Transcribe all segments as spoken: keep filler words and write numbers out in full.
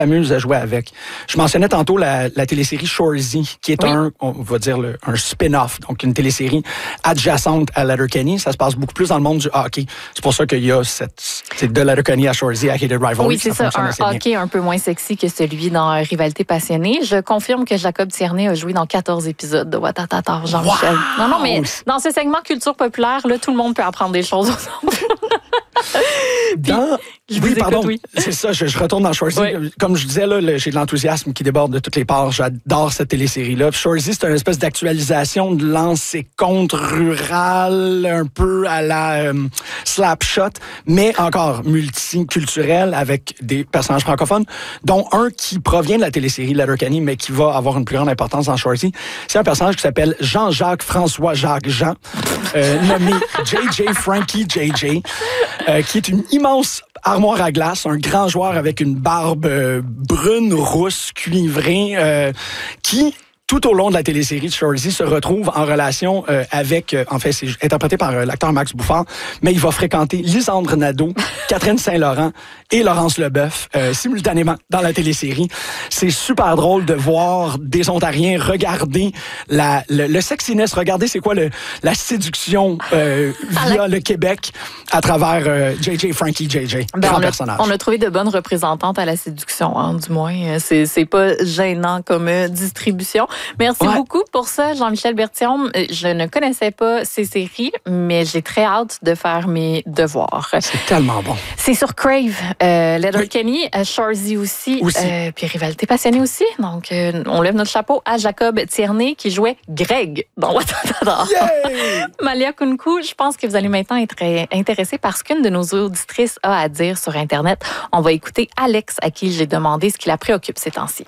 m'amuse à jouer avec. Je mentionnais tantôt la, la télésérie Shoresy, qui est oui. un, on va dire, le, un spin-off, donc une télésérie adjacente à Letterkenny. Ça se passe beaucoup plus dans le monde du hockey. C'est pour ça qu'il y a cette... C'est de Letterkenny à Shoresy, à Hated Rivalry. Oui, c'est ça, ça un hockey bien. Un peu moins sexy que celui dans Rivalité passionnée. Je confirme que Jacob Tierney a joué dans quatorze épisodes de Watatata, Jean-Michel. Wow. Non, non, mais dans ce segment culture populaire, là, tout le monde peut apprendre des choses ensemble. Dans... Puis, oui, pardon, écoute, oui. c'est ça, je, je retourne dans Shoresy. Oui. Comme je disais, là, le, j'ai de l'enthousiasme qui déborde de toutes les parts. J'adore cette télésérie-là. Shoresy, c'est une espèce d'actualisation de lancer contre rural, un peu à la euh, Slapshot, mais encore multiculturel avec des personnages francophones, dont un qui provient de la télésérie Letterkenny, mais qui va avoir une plus grande importance dans Shoresy. C'est un personnage qui s'appelle Jean-Jacques François Jacques Jean, euh, nommé J J Frankie J J, euh, qui est une immense armoire à glace, un grand joueur avec une barbe euh, brune, rousse, cuivrée, euh, qui... tout au long de la télésérie de Shoresy, se retrouve en relation euh, avec, euh, en fait, c'est interprété par euh, l'acteur Max Bouffard, mais il va fréquenter Lisandre Nadeau, Catherine Saint-Laurent et Laurence Leboeuf euh, simultanément dans la télésérie. C'est super drôle de voir des Ontariens regarder la, le, le sexiness, regarder c'est quoi le, la séduction euh, via le Québec à travers euh, J J Frankie J J, ben grand on a, personnage. On a trouvé de bonnes représentantes à la séduction, hein, du moins. C'est, c'est pas gênant comme euh, distribution. Merci ouais. beaucoup pour ça, Jean-Michel Berthiaume. Je ne connaissais pas ces séries, mais j'ai très hâte de faire mes devoirs. C'est tellement bon. C'est sur Crave, euh, Letterkenny, oui. Shoresy aussi, aussi. Euh, puis Rivalité passionnée aussi. Donc, euh, on lève notre chapeau à Jacob Tierney qui jouait Greg dans Watatata. Yeah! Malia Kunku, je pense que vous allez maintenant être intéressés par ce qu'une de nos auditrices a à dire sur Internet. On va écouter Alex, à qui j'ai demandé ce qui la préoccupe ces temps-ci.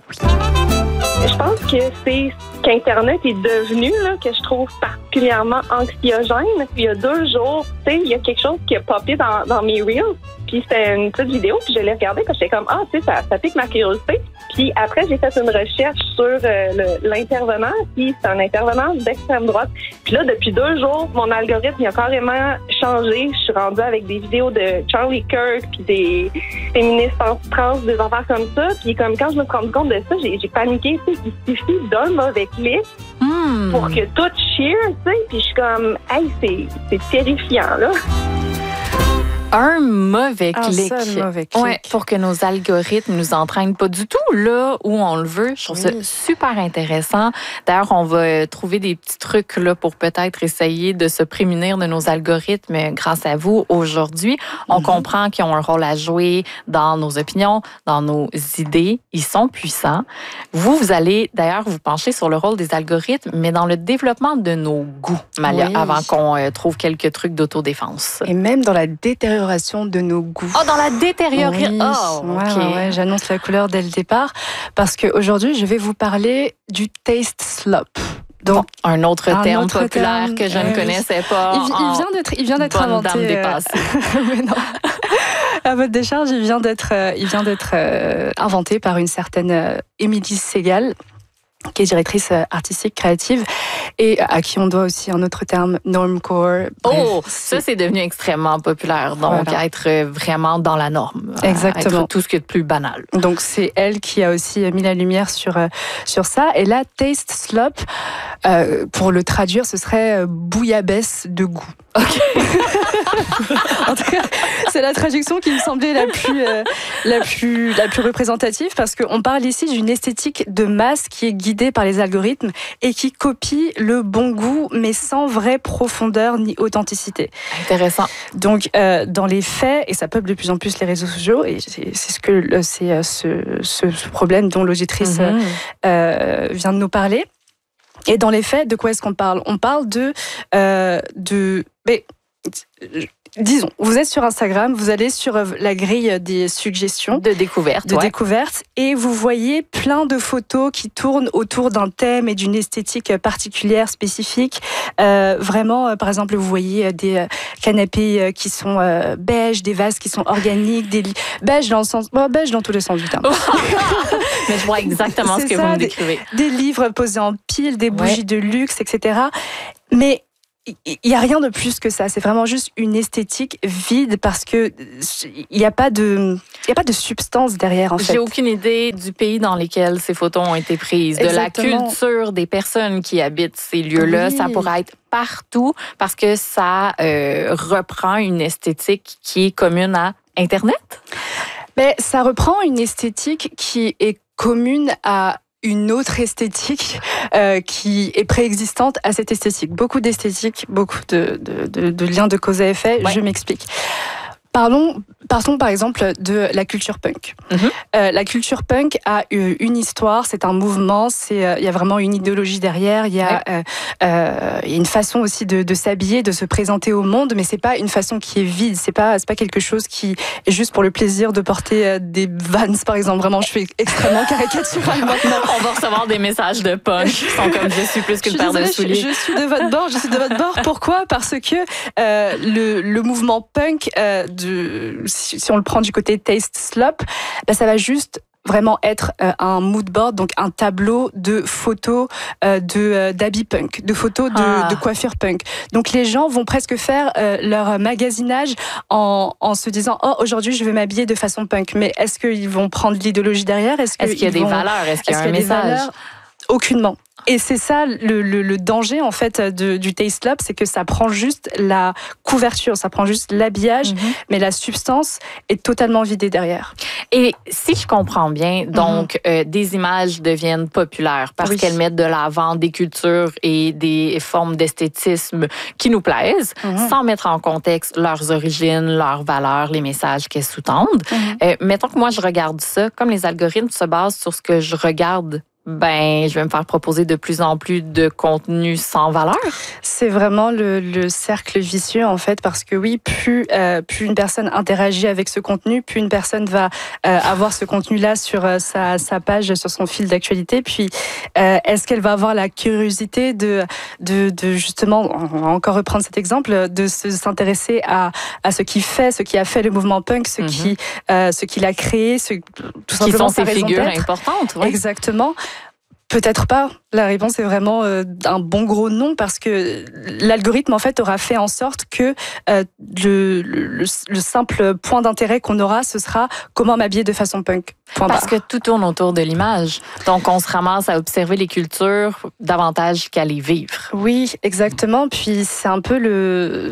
Je pense que c'est ce qu'Internet est devenu, là, que je trouve particulièrement anxiogène. Il y a deux jours, tu sais, il y a quelque chose qui a popé dans, dans mes Reels. Puis c'était une petite vidéo, puis je l'ai regardée, puis j'étais comme, ah, tu sais, ça, ça pique ma curiosité. Puis après, j'ai fait une recherche sur euh, le, l'intervenant, puis c'est un intervenant d'extrême droite. Puis là, depuis deux jours, mon algorithme il a carrément changé. Je suis rendue avec des vidéos de Charlie Kirk, puis des féministes trans, des affaires comme ça. Puis comme quand je me suis rendu compte de ça, j'ai, j'ai paniqué. Tu sais, il suffit d'un mauvais clic mm. pour que tout cheer, tu sais. Puis je suis comme, hey, c'est, c'est terrifiant, là. Un mauvais clic. Un seul mauvais clic. Ouais, pour que nos algorithmes nous entraînent pas du tout là où on le veut. Je trouve oui. ça super intéressant. D'ailleurs, on va trouver des petits trucs là pour peut-être essayer de se prémunir de nos algorithmes grâce à vous aujourd'hui. On mm-hmm. comprend qu'ils ont un rôle à jouer dans nos opinions, dans nos idées. Ils sont puissants. Vous, vous allez d'ailleurs vous pencher sur le rôle des algorithmes, mais dans le développement de nos goûts, Malia, oui. avant qu'on euh, trouve quelques trucs d'autodéfense. Et même dans la détérioration de nos goûts. Oh, dans la détérioration. Oui. Oh, ouais, OK. Ouais, ouais, j'annonce la couleur dès le départ parce qu'aujourd'hui, je vais vous parler du taste slop. Donc, bon, un autre un terme autre populaire terme, que je euh, ne connaissais pas. Il, il vient d'être, il vient d'être bonne inventé. Dame dépassée. Euh, mais non. À votre décharge, il vient d'être, euh, il vient d'être euh, inventé par une certaine euh, Émilie Segal, qui est directrice artistique créative et à qui on doit aussi un autre terme, normcore. Bref, oh, c'est... ça c'est devenu extrêmement populaire, donc voilà. être vraiment dans la norme. Exactement. Être tout ce qui est de plus banal. Donc c'est elle qui a aussi mis la lumière sur, sur ça. Et là, taste slop, euh, pour le traduire, ce serait bouillabaisse de goût. Ok. En tout cas, c'est la traduction qui me semblait la plus, euh, la plus, la plus représentative parce qu'on parle ici d'une esthétique de masse qui est guidée par les algorithmes et qui copie le bon goût, mais sans vraie profondeur ni authenticité. Intéressant. Donc, euh, dans les faits, et ça peuple de plus en plus les réseaux sociaux, et c'est, c'est ce que c'est ce, ce, ce problème dont l'auditrice mm-hmm. euh, vient de nous parler. Et dans les faits, de quoi est-ce qu'on parle ? On parle de, euh, de, mais, disons, vous êtes sur Instagram, vous allez sur la grille des suggestions de découverte, de ouais. découverte, et vous voyez plein de photos qui tournent autour d'un thème et d'une esthétique particulière, spécifique. Euh, vraiment, euh, par exemple, vous voyez des euh, canapés qui sont euh, beige, des vases qui sont organiques, des li- beige dans le sens, bon, beige dans tous les sens du terme. Mais je vois exactement c'est ce que ça, vous me décrivez. Des, des livres posés en pile, des bougies ouais. de luxe, et cetera. Mais il n'y a rien de plus que ça. C'est vraiment juste une esthétique vide parce que il n'y a pas de, il y a pas de substance derrière, en fait. J'ai aucune idée du pays dans lequel ces photos ont été prises, Exactement. de la culture des personnes qui habitent ces lieux-là. Oui. Ça pourrait être partout parce que ça euh, reprend une esthétique qui est commune à Internet. Mais ça reprend une esthétique qui est commune à une autre esthétique euh, qui est préexistante à cette esthétique. Beaucoup d'esthétiques, beaucoup de, de, de, de liens de cause à effet. Ouais. Je m'explique. Parlons, partons par exemple de la culture punk. Mm-hmm. Euh, la culture punk a une histoire, c'est un mouvement, c'est euh, il y a vraiment une idéologie derrière, il y a, ouais. euh, euh, il y a une façon aussi de, de s'habiller, de se présenter au monde, mais c'est pas une façon qui est vide, c'est pas c'est pas quelque chose qui est juste pour le plaisir de porter euh, des Vans par exemple. Vraiment, je suis extrêmement caricaturale maintenant. On va recevoir des messages de punk qui sont comme je suis plus qu'une paire de souliers. Je, je suis de votre bord, je suis de votre bord. Pourquoi ? Parce que euh, le, le mouvement punk euh, De, si, si on le prend du côté taste slop, ben ça va juste vraiment être euh, un mood board, donc un tableau de photos euh, de euh, d'habits punk, de photos de, ah. de coiffure punk. Donc les gens vont presque faire euh, leur magasinage en, en se disant oh aujourd'hui je vais m'habiller de façon punk. Mais est-ce qu'ils vont prendre l'idéologie derrière ? Est-ce, est-ce qu'il y a des vont, valeurs ? Est-ce qu'il y a un message ? Aucunement. Et c'est ça le, le, le danger en fait de, du taste slop, c'est que ça prend juste la couverture, ça prend juste l'habillage, mm-hmm. mais la substance est totalement vidée derrière. Et si je comprends bien, donc mm-hmm. euh, des images deviennent populaires parce oui. qu'elles mettent de l'avant des cultures et des formes d'esthétisme qui nous plaisent, mm-hmm. sans mettre en contexte leurs origines, leurs valeurs, les messages qu'elles sous-tendent. Mm-hmm. Euh, mettons que moi je regarde ça, comme les algorithmes se basent sur ce que je regarde. Ben, je vais me faire proposer de plus en plus de contenu sans valeur. C'est vraiment le, le cercle vicieux, en fait, parce que oui, plus, euh, plus une personne interagit avec ce contenu, plus une personne va euh, avoir ce contenu-là sur euh, sa, sa page, sur son fil d'actualité. Puis, euh, est-ce qu'elle va avoir la curiosité de, de, de justement, on va encore reprendre cet exemple, de se, s'intéresser à, à ce qui fait, ce qui a fait le mouvement punk, ce, mm-hmm. qui, euh, ce qu'il a créé, ce, tout qui simplement sont ses figures importantes. Ouais. Exactement. Peut-être pas. La réponse est vraiment euh, un bon gros non parce que l'algorithme en fait aura fait en sorte que euh, le, le, le simple point d'intérêt qu'on aura, ce sera comment m'habiller de façon punk. Point parce barre. Que tout tourne autour de l'image. Donc on se ramasse à observer les cultures davantage qu'à les vivre. Oui, exactement. Puis c'est un peu le,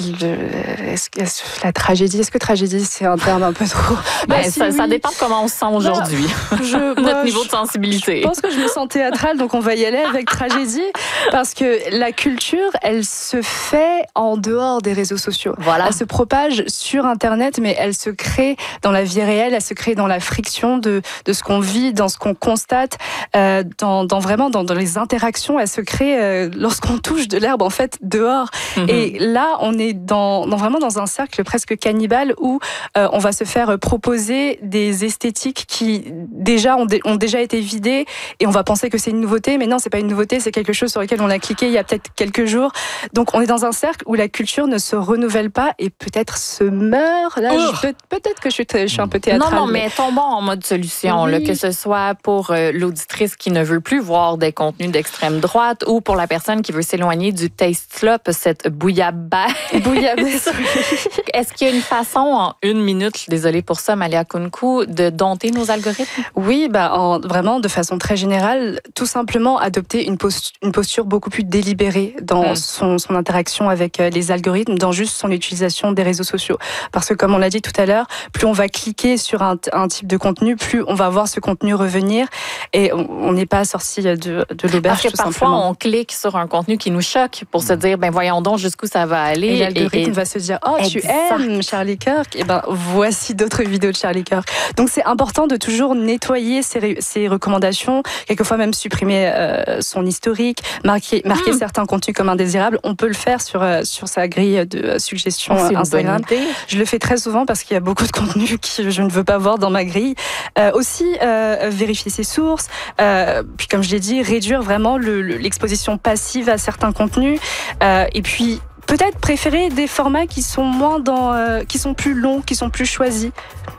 le est-ce, est-ce, la tragédie. Est-ce que tragédie c'est un terme un peu trop ben, bah, ça, oui. ça dépend de comment on se sent aujourd'hui. Bah, je, Notre bah, niveau de sensibilité. Je pense que je me sens théâtrale, donc on va y aller avec tragédie, parce que la culture, elle se fait en dehors des réseaux sociaux. Voilà. Elle se propage sur Internet, mais elle se crée dans la vie réelle, elle se crée dans la friction de, de ce qu'on vit, dans ce qu'on constate, euh, dans, dans vraiment dans, dans les interactions. Elle se crée euh, lorsqu'on touche de l'herbe, en fait, dehors. Mm-hmm. Et là, on est dans, dans vraiment dans un cercle presque cannibale où euh, on va se faire proposer des esthétiques qui déjà ont, dé, ont déjà été vidées et on va penser que c'est une nouveauté, mais non, c'est pas une nouveauté, c'est quelque chose sur lequel on a cliqué il y a peut-être quelques jours. Donc, on est dans un cercle où la culture ne se renouvelle pas et peut-être se meurt. Là, oh. je, peut-être que je suis, je suis un peu théâtrale. Non, non, mais tombons en mode solution, oui. là, que ce soit pour euh, l'auditrice qui ne veut plus voir des contenus d'extrême droite ou pour la personne qui veut s'éloigner du taste slop, cette bouillabaisse. Bouillabaisse. Est-ce qu'il y a une façon, en une minute, je suis désolée pour ça, Malia Kounkou, de dompter nos algorithmes? Oui, bah, en, vraiment, de façon très générale, tout simplement adopter une posture, une posture beaucoup plus délibérée dans mmh. son, son interaction avec les algorithmes, dans juste son utilisation des réseaux sociaux. Parce que comme on l'a dit tout à l'heure, plus on va cliquer sur un, un type de contenu, plus on va voir ce contenu revenir et on n'est pas sorti de, de l'auberge. Parce que tout parfois simplement. On clique sur un contenu qui nous choque pour mmh. se dire, ben voyons donc jusqu'où ça va aller. Et l'algorithme et, et... va se dire, oh exact. Tu aimes Charlie Kirk, et ben voici d'autres vidéos de Charlie Kirk. Donc c'est important de toujours nettoyer ses, ses recommandations, quelquefois même supprimer euh, son historique, marquer, marquer mmh. certains contenus comme indésirables. On peut le faire sur, euh, sur sa grille de euh, suggestions oh, Instagram. Je le fais très souvent parce qu'il y a beaucoup de contenus que je ne veux pas voir dans ma grille. Euh, aussi, euh, vérifier ses sources. Euh, puis comme je l'ai dit, réduire vraiment le, le, l'exposition passive à certains contenus. Euh, et puis, peut-être préférer des formats qui sont moins dans, euh, qui sont plus longs, qui sont plus choisis. Puis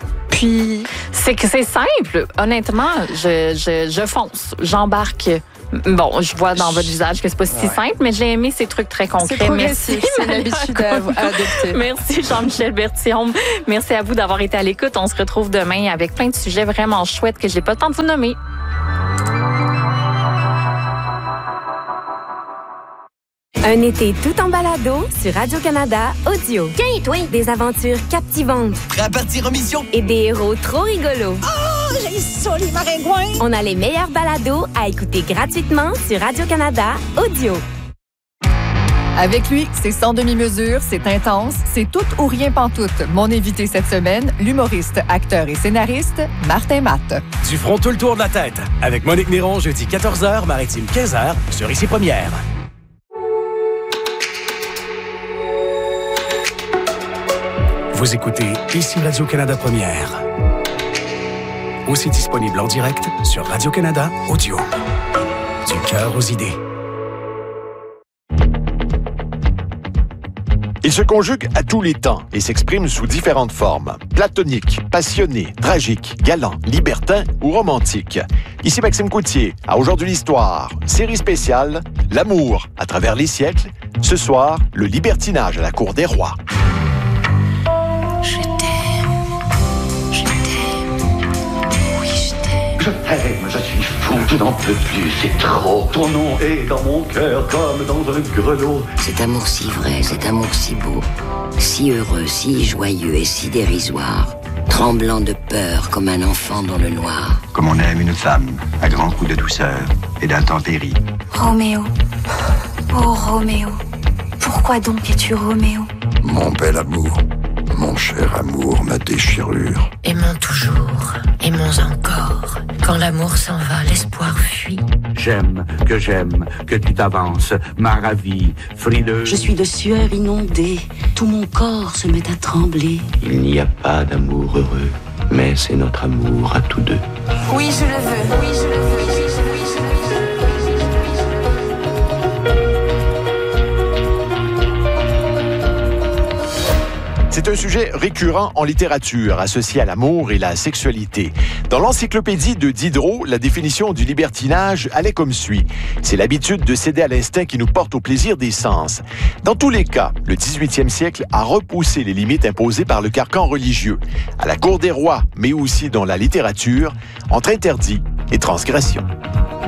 puis... C'est que c'est simple. Honnêtement, je, je, je fonce. J'embarque. Bon, je vois dans votre visage que c'est pas si ouais. simple, mais j'ai aimé ces trucs très concrets. C'est Merci. C'est l'habitude à, à adopter. Merci Jean-Michel Berthiaume. Merci à vous d'avoir été à l'écoute. On se retrouve demain avec plein de sujets vraiment chouettes que j'ai pas le temps de vous nommer. Un été tout en balado sur Radio-Canada Audio. Tiens, toi, des aventures captivantes. Prêt à partir en mission? Et des héros trop rigolos. Oh, j'ai ça, les maringouins! On a les meilleurs balados à écouter gratuitement sur Radio-Canada Audio. Avec lui, c'est sans demi-mesure, c'est intense, c'est tout ou rien pantoute. Mon invité cette semaine, l'humoriste, acteur et scénariste, Martin Matt. Du front tout le tour de la tête, avec Monique Néron, jeudi quatorze heures, Maritime quinze heures, sur Ici Première. Vous écoutez Ici Radio-Canada Première. Aussi disponible en direct sur Radio-Canada Audio. Du cœur aux idées. Il se conjugue à tous les temps et s'exprime sous différentes formes. Platonique, passionné, tragique, galant, libertin ou romantique. Ici Maxime Coutier, à Aujourd'hui l'Histoire, série spéciale, L'amour à travers les siècles. Ce soir, le libertinage à la cour des rois. Je t'aime, je t'aime, oui je t'aime. Je t'aime, je suis fou, je n'en peux plus, c'est trop. Ton nom est dans mon cœur comme dans un grelot. Cet amour si vrai, cet amour si beau, si heureux, si joyeux et si dérisoire, tremblant de peur comme un enfant dans le noir. Comme on aime une femme, à grands coups de douceur et d'intempéries. Roméo, oh Roméo, pourquoi donc es-tu Roméo? Mon bel amour. Mon cher amour, ma déchirure. Aimons toujours, aimons encore. Quand l'amour s'en va, l'espoir fuit. J'aime, que j'aime, que tu t'avances, ma ravie, frileuse. Je suis de sueur inondée, tout mon corps se met à trembler. Il n'y a pas d'amour heureux, mais c'est notre amour à tous deux. Oui, je le veux, oui, je le veux, oui, je le veux. C'est un sujet récurrent en littérature, associé à l'amour et la sexualité. Dans l'encyclopédie de Diderot, la définition du libertinage allait comme suit. C'est l'habitude de céder à l'instinct qui nous porte au plaisir des sens. Dans tous les cas, le dix-huitième siècle a repoussé les limites imposées par le carcan religieux. À la cour des rois, mais aussi dans la littérature, entre interdit et transgression.